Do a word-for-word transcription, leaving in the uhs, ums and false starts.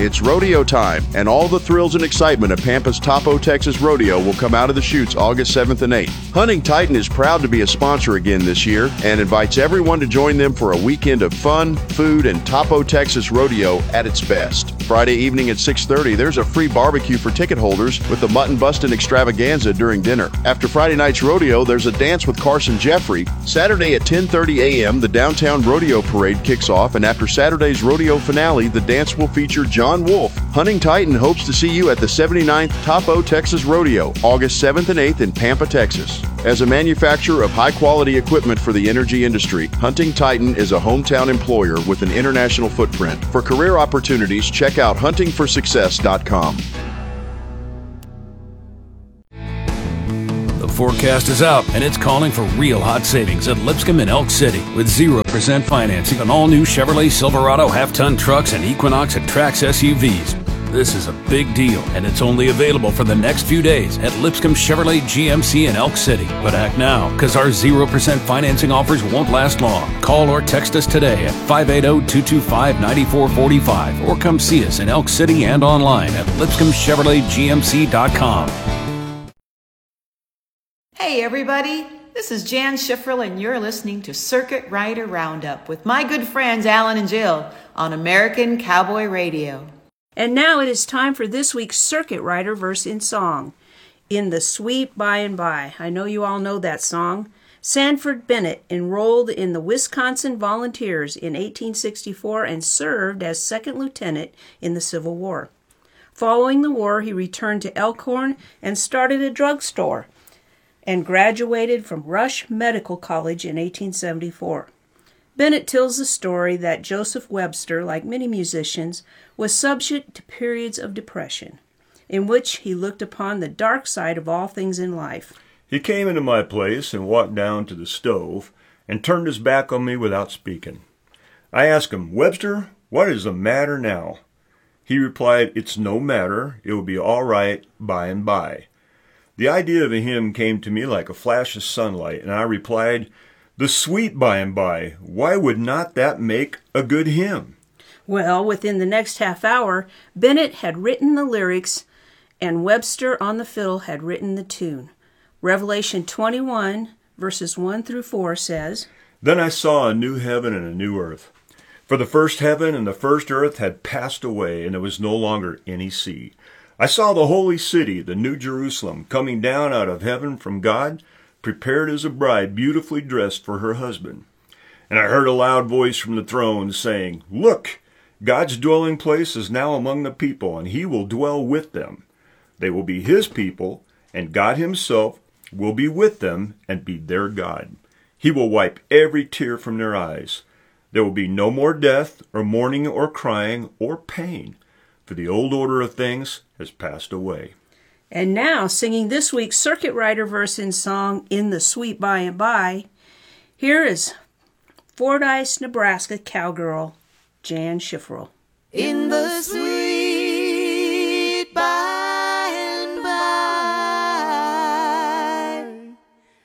It's rodeo time, and all the thrills and excitement of Pampa's Topo Texas Rodeo will come out of the chutes August seventh and eighth. Hunting Titan is proud to be a sponsor again this year and invites everyone to join them for a weekend of fun, food, and Topo Texas Rodeo at its best. Friday evening at six thirty, there's a free barbecue for ticket holders with the Mutton Bustin' Extravaganza during dinner. After Friday night's rodeo, there's a dance with Carson Jeffrey. Saturday at ten thirty a.m., the Downtown Rodeo Parade kicks off, and after Saturday's rodeo finale, the dance will feature John Wolfe. Hunting Titan hopes to see you at the seventy-ninth Topo Texas Rodeo, August seventh and eighth in Pampa, Texas. As a manufacturer of high-quality equipment for the energy industry, Hunting Titan is a hometown employer with an international footprint. For career opportunities, check out hunting for success dot com. The forecast is out, and it's calling for real hot savings at Lipscomb and Elk City with zero percent financing on all new Chevrolet Silverado half-ton trucks and Equinox and Trax S U Vs. This is a big deal, and it's only available for the next few days at Lipscomb Chevrolet G M C in Elk City. But act now, because our zero percent financing offers won't last long. Call or text us today at five eight zero, two two five, nine four four five or come see us in Elk City and online at lipscomb chevrolet g m c dot com. Hey everybody, this is Jan Schifferl and you're listening to Circuit Rider Roundup with my good friends Alan and Jill on American Cowboy Radio. And now it is time for this week's Circuit Rider verse in song. In the Sweet By and By. I know you all know that song. Sanford Bennett enrolled in the Wisconsin Volunteers in eighteen sixty-four and served as second lieutenant in the Civil War. Following the war, he returned to Elkhorn and started a drugstore and graduated from Rush Medical College in eighteen seventy-four. Bennett tells the story that Joseph Webster, like many musicians, was subject to periods of depression, in which he looked upon the dark side of all things in life. He came into my place and walked down to the stove and turned his back on me without speaking. I asked him, "Webster, what is the matter now?" He replied, "It's no matter. It will be all right by and by." The idea of a hymn came to me like a flash of sunlight, and I replied, "The sweet by and by, why would not that make a good hymn?" Well, within the next half hour, Bennett had written the lyrics, and Webster on the fiddle had written the tune. Revelation twenty-one, verses one through four says, "Then I saw a new heaven and a new earth. For the first heaven and the first earth had passed away, and there was no longer any sea. I saw the holy city, the new Jerusalem, coming down out of heaven from God, prepared as a bride beautifully dressed for her husband. And I heard a loud voice from the throne saying, 'Look, God's dwelling place is now among the people, and he will dwell with them. They will be his people, and God himself will be with them and be their God. He will wipe every tear from their eyes. There will be no more death, or mourning, or crying, or pain, for the old order of things has passed away.'" And now, singing this week's Circuit Rider verse in song, "In the Sweet By and By," here is Fordyce, Nebraska cowgirl, Jan Schifferl. In the sweet